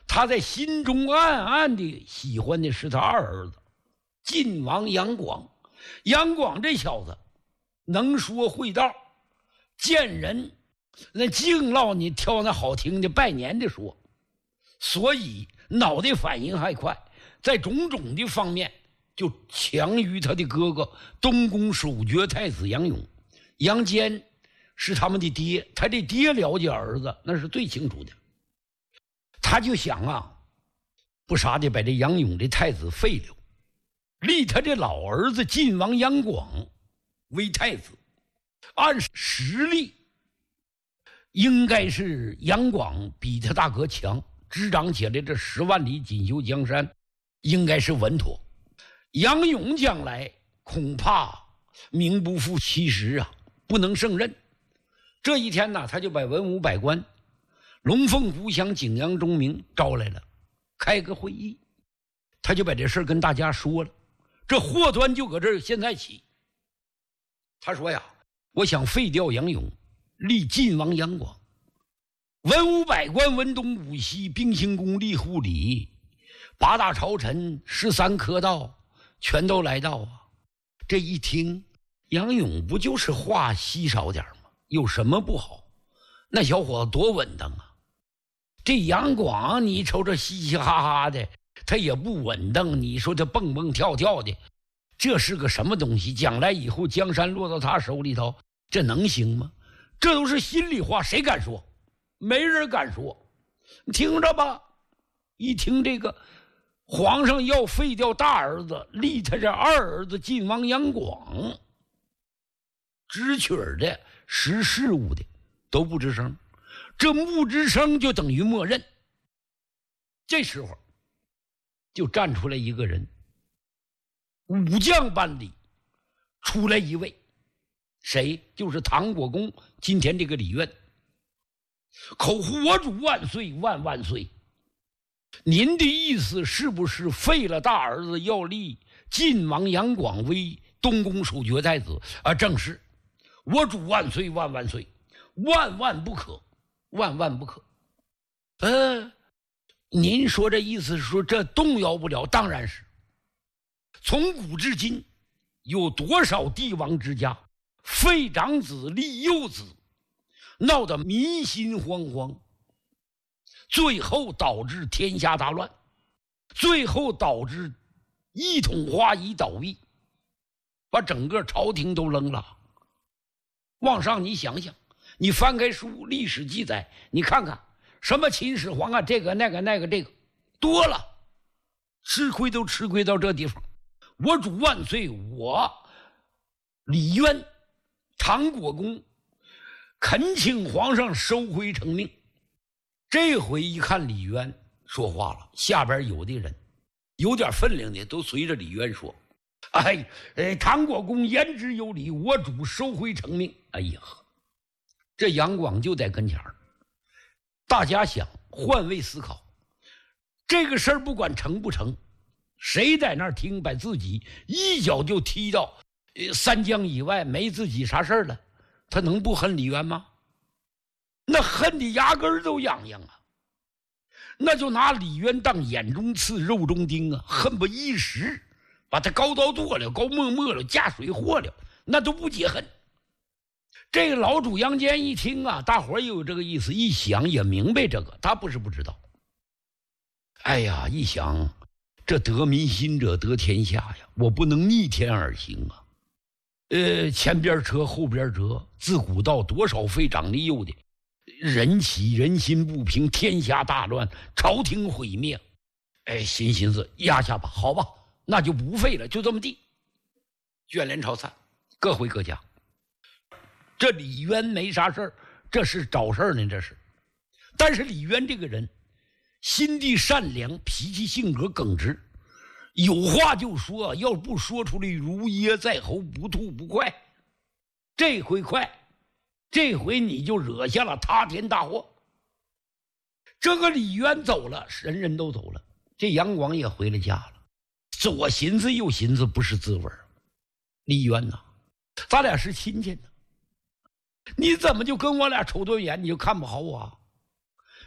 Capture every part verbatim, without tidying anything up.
他在心中暗暗地喜欢的是他二儿子晋王杨广。杨广这小子能说会道，见人那净唠你挑那好听的拜年的说，所以脑袋反应还快，在种种的方面就强于他的哥哥东宫守爵太子杨勇。杨坚是他们的爹，他的爹了解儿子那是最清楚的。他就想啊，不啥的把这杨勇的太子废了，立他的老儿子晋王杨广为太子。按实力应该是杨广比他大哥强，执掌起来这十万里锦绣江山应该是稳妥。杨勇将来恐怕名不副其实啊，不能胜任。这一天呢，他就把文武百官、龙凤湖乡、景阳钟鸣招来了，开个会议。他就把这事跟大家说了，这祸端就搁这儿现在起。他说呀，我想废掉杨勇，立晋王杨广。文武百官、文东武西、兵行宫、吏户礼、八大朝臣、十三科道全都来到啊。这一听，杨勇不就是话稀少点吗？有什么不好？那小伙子多稳当啊！这杨广你瞅这嘻嘻哈哈的，他也不稳当，你说他蹦蹦跳跳的，这是个什么东西？将来以后江山落到他手里头，这能行吗？这都是心里话，谁敢说？没人敢说。你听着吧，一听这个皇上要废掉大儿子，立他这二儿子晋王杨广，知趣儿的识事物的都不吱声，这不吱声就等于默认。这时候就站出来一个人，武将班里出来一位，谁？就是唐国公今天这个李渊，口呼我主万岁万万岁。您的意思是不是废了大儿子，要立晋王杨广为东宫守爵太子啊？正是。我主万岁万万岁，万万不可，万万不可。呃，您说这意思是说这动摇不了？当然是。从古至今，有多少帝王之家废长子立幼子，闹得民心惶惶，最后导致天下大乱，最后导致一统华夷倒闭，把整个朝廷都扔了。往上你想想，你翻开书历史记载，你看看什么秦始皇啊，这个那个那个这个多了，吃亏都吃亏到这地方。我主万岁，我李渊唐国公恳请皇上收回成命。这回一看李渊说话了，下边有的人有点分量的都随着李渊说，哎，哎，唐国公言之有理，我主收回成命。哎呀，这杨广就在跟前儿。大家想换位思考，这个事儿不管成不成，谁在那儿听，把自己一脚就踢到呃三江以外，没自己啥事儿了，他能不恨李渊吗？那恨的牙根儿都痒痒啊！那就拿李渊当眼中刺、肉中钉啊，恨不一时把他高刀剁了、高没没了、加水和了，那都不解恨。这个老主杨坚一听啊，大伙儿也有这个意思，一想也明白这个，他不是不知道。哎呀，一想这得民心者得天下呀，我不能逆天而行啊！呃，前边车后边辙，自古到多少废长立幼的，人起人心不平，天下大乱，朝廷毁灭。哎，寻寻思压下吧，好吧，那就不废了，就这么地。卷帘朝散，各回各家。这李渊没啥事儿，这是找事儿呢，这是。但是李渊这个人心地善良，脾气性格耿直，有话就说，要不说出来如噎在喉，不吐不快。这回快，这回你就惹下了塌天大祸。这个李渊走了，人人都走了，这杨广也回了家了。左寻思右寻思，不是滋味。李渊呐，咱俩是亲戚呢，你怎么就跟我俩瞅对眼，你就看不好我啊？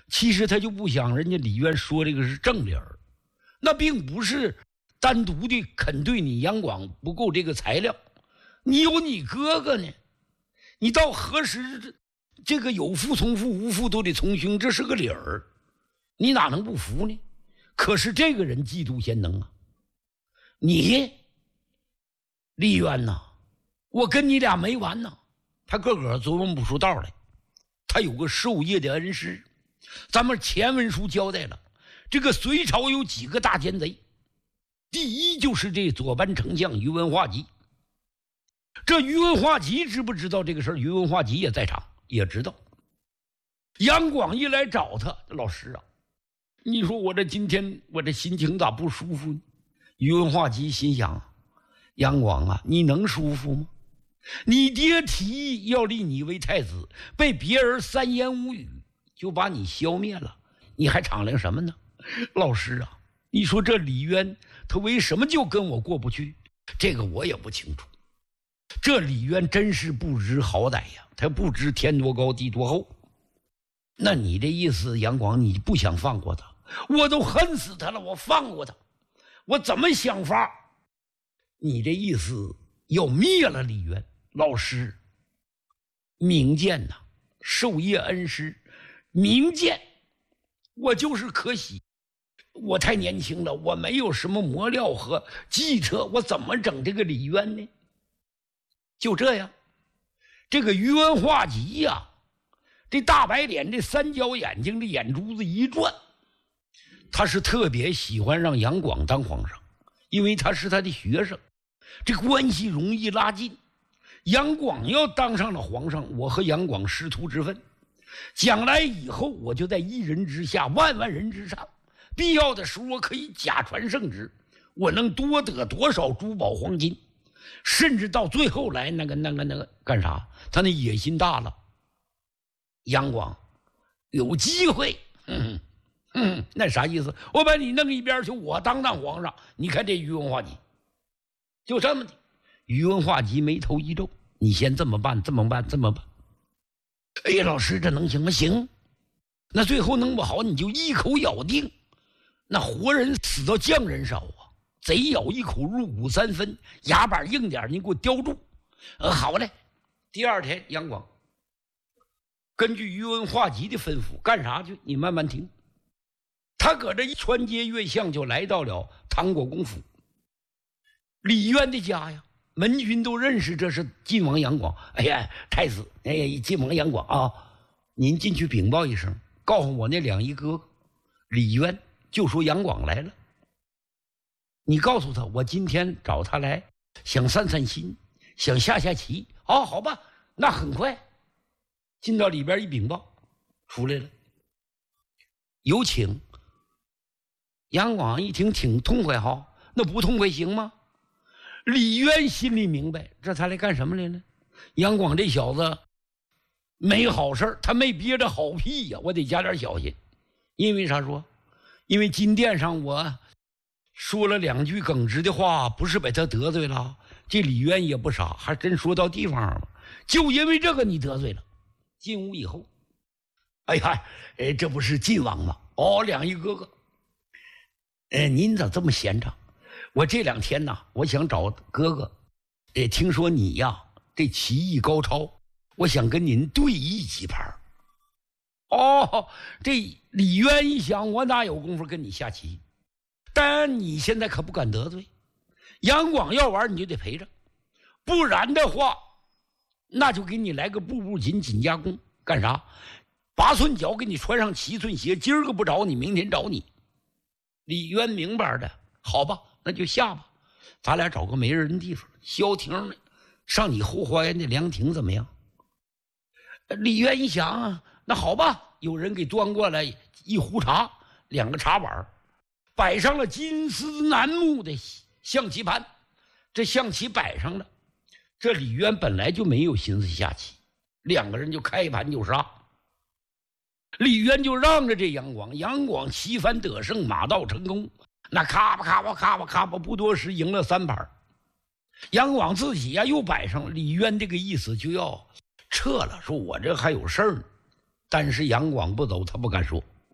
其实他就不想人家李渊说这个是正理儿，那并不是单独的肯对你杨广不够这个材料，你有你哥哥呢，你到何时这个有父从父，无父都得从兄，这是个理儿，你哪能不服呢？可是这个人嫉妒贤能啊，你李渊呐，我跟你俩没完呐。他个个琢磨不出道来，他有个授业的恩师，咱们前文书交代了，这个隋朝有几个大奸贼，第一就是这左班丞相宇文化及。这宇文化及知不知道这个事儿？宇文化及也在场，也知道。杨广一来找他，老师啊，你说我这今天我这心情咋不舒服呢？宇文化及心想，杨广啊，你能舒服吗？你爹提议要立你为太子，被别人三言五语就把你消灭了，你还敞亮什么呢？老师啊，你说这李渊他为什么就跟我过不去？这个我也不清楚。这李渊真是不知好歹呀，他不知天多高地多厚。那你这意思，杨广你不想放过他？我都恨死他了，我放过他，我怎么想法？你这意思要灭了李渊？老师，明鉴呐，授业恩师，明鉴，我就是可惜，我太年轻了，我没有什么磨料和计策，我怎么整这个李渊呢？就这样，这个宇文化及呀、啊，这大白脸，这三角眼睛，这眼珠子一转，他是特别喜欢让杨广当皇上，因为他是他的学生，这关系容易拉近。杨广要当上了皇上，我和杨广师徒之分，将来以后我就在一人之下，万万人之上，必要的时候我可以假传圣旨，我能多得多少珠宝黄金，甚至到最后来那个那个那个干啥？他那野心大了。杨广有机会，嗯嗯，那啥意思？我把你弄一边去，我当当皇上。你看这宇文化及，就这么的。宇文化及眉头一皱，你先这么办，这么办，这么办。哎呀，老师，这能行吗？行。那最后弄不好，你就一口咬定，那活人死到匠人手啊，贼咬一口入骨三分，牙板硬点，你给我叼住。呃，好嘞。第二天，杨广根据宇文化及的吩咐干啥去？你慢慢听。他搁这一穿街越巷，就来到了唐国公府，李渊的家呀。门军都认识这是晋王杨广。哎呀，太子，哎呀，晋王杨广啊，您进去禀报一声，告诉我那两姨哥哥李渊，就说杨广来了。你告诉他，我今天找他来，想散散心，想下下棋。哦，好吧，那很快进到里边一禀报，出来了，有请。杨广一听挺痛快哈，那不痛快行吗？李渊心里明白，这他来干什么来了？杨广这小子没好事，他没憋着好屁呀，我得加点小心。因为啥说？因为金殿上我说了两句耿直的话，不是把他得罪了。这李渊也不傻，还真说到地方了。就因为这个你得罪了。进屋以后，哎呀，哎，这不是晋王吗？哦，两姨哥哥，哎，您咋这么闲着？我这两天呢，我想找哥哥，哎，听说你呀这棋艺高超，我想跟您对弈几盘。哦，这李渊一想，我哪有功夫跟你下棋？但你现在可不敢得罪，杨广要玩你就得陪着，不然的话，那就给你来个步步紧，紧加工，干啥？八寸脚给你穿上七寸鞋，今儿个不找你，明天找你。李渊明白的，好吧。那就下吧，咱俩找个没人的地方消停了，上你后花园的凉亭怎么样？李渊一想啊，那好吧，有人给端过来一壶茶，两个茶碗，摆上了金丝楠木的象棋盘。这象棋摆上了，这李渊本来就没有心思下棋，两个人就开盘就杀。李渊就让着这杨广，杨广棋凡得胜，马到成功。那咔吧咔吧咔吧咔吧，不多时赢了三盘。杨广自己呀又摆上，李渊这个意思就要撤了，说我这还有事儿呢。但是杨广不走，他不敢说，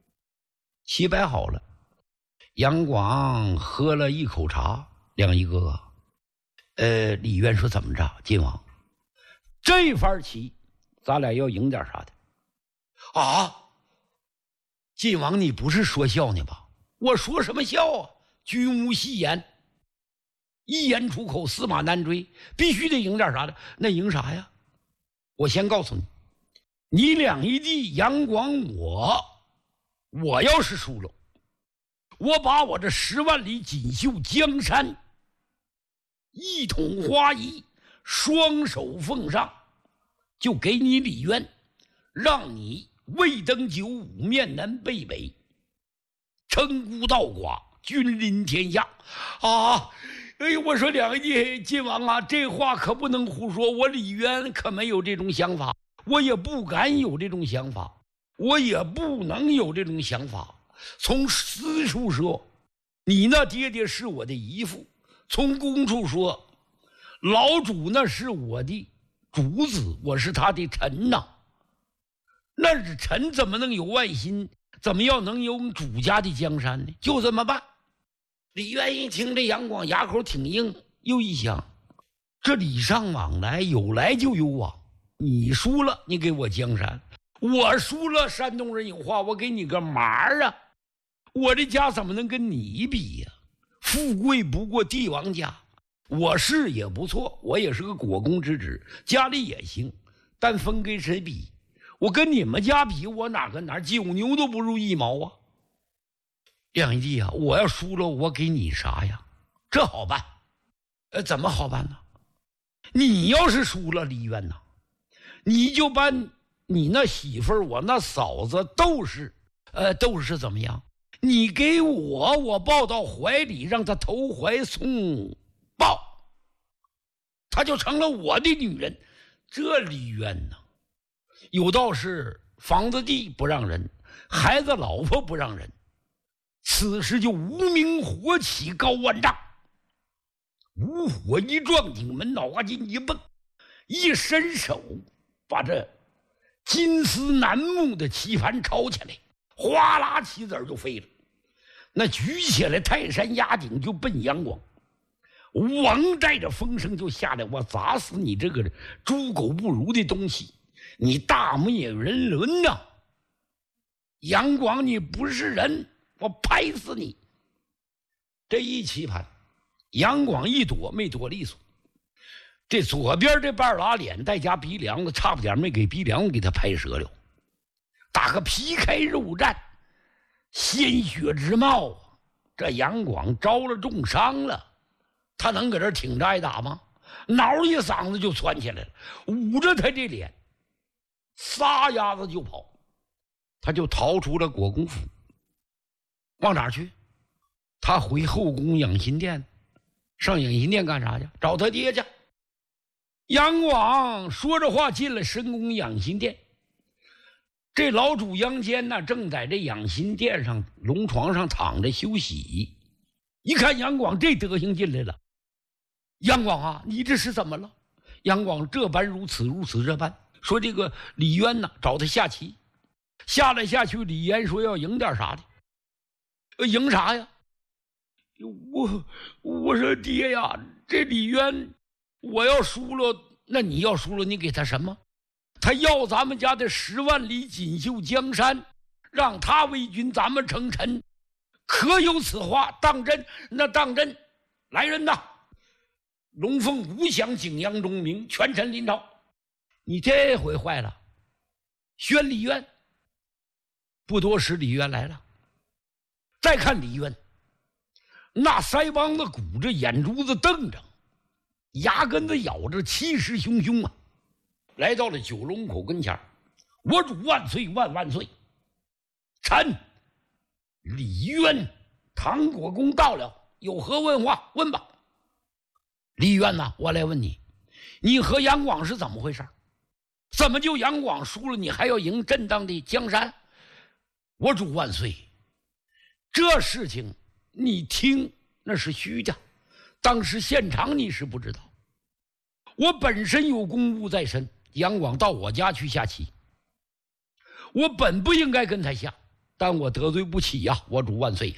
棋摆好了，杨广喝了一口茶，亮一哥哥，呃，李渊说怎么着？晋王，这番棋，咱俩要赢点啥的？啊！晋王，你不是说笑呢吧？我说什么笑啊？君无戏言，一言出口，驷马难追，必须得赢点啥的。那赢啥呀？我先告诉你，你两义弟杨广我，我要是输了，我把我这十万里锦绣江山一统花衣，双手奉上，就给你李渊，让你未登九五，面南背北，称孤道寡，君临天下啊！哎，我说两位晋王啊，这话可不能胡说，我李渊可没有这种想法，我也不敢有这种想法，我也不能有这种想法。从私处说，你那爹爹是我的姨父；从公处说，老主那是我的主子，我是他的臣呐。那是臣怎么能有外心？怎么要能有主家的江山呢？就这么办。李渊一听这杨广牙口挺硬，又一想，这礼尚往来，有来就有往。你输了，你给我江山；我输了，山东人有话，我给你个麻啊！我这家怎么能跟你比呀？富贵不过帝王家，我是也不错，我也是个国公之子，家里也行，但分跟谁比？我跟你们家比，我哪跟哪九牛都不如一毛啊！两义弟啊，我要输了，我给你啥呀？这好办，呃，怎么好办呢？你要是输了，李渊呐，你就把你那媳妇儿，我那嫂子都是，呃，都是怎么样？你给我，我抱到怀里，让她投怀送抱，她就成了我的女人。这李渊呐，有道是房子地不让人，孩子老婆不让人。此时就无名火起高万丈，无火一撞顶门，脑瓜筋一蹦，一伸手把这金丝楠木的棋盘抄起来，哗啦棋子就飞了。那举起来泰山压顶就奔杨广。王带着风声就下来，我砸死你这个猪狗不如的东西，你大灭人伦呐！杨广，你不是人，我拍死你！这一棋盘，杨广一躲没躲利索，这左边这半拉脸带加鼻梁子，差不点没给鼻梁给他拍折了。打个皮开肉绽，鲜血直冒啊！这杨广招了重伤了，他能搁这挺着挨打吗？挠一嗓子就窜起来了，捂着他这脸，撒丫子就跑。他就逃出了国公府，往哪儿去？他回后宫养心殿，上养心殿干啥去？找他爹去。杨广说着话进了深宫养心殿，这老主杨坚呢，正在这养心殿上龙床上躺着休息。一看杨广这德行进来了，杨广啊，你这是怎么了？杨广这般如此如此这般说，这个李渊呢找他下棋。下来下去，李渊说要赢点啥的，呃，赢啥呀？我我说爹呀，这李渊我要输了，那你要输了，你给他什么？他要咱们家的十万里锦绣江山，让他为君，咱们成臣，可有此话？当真？那当真。来人呐！龙凤五响，景阳钟鸣，权臣临朝。你这回坏了，宣李渊。不多时，李渊来了。再看李渊，那腮帮子鼓着，眼珠子瞪着，牙根子咬着，气势汹汹啊！来到了九龙口跟前，我主万岁万万岁！臣李渊，唐国公到了，有何问话？问吧。李渊呐、啊，我来问你，你和杨广是怎么回事？怎么就杨广输了，你还要赢震荡的江山？我主万岁，这事情你听那是虚的，当时现场你是不知道。我本身有公务在身，杨广到我家去下棋，我本不应该跟他下， 但我得罪不起呀、我主万岁呀！